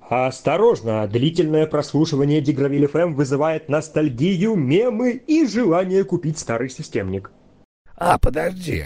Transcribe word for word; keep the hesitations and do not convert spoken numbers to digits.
Осторожно, длительное прослушивание Дигравиль эф эм вызывает ностальгию, мемы и желание купить старый системник. А, подожди.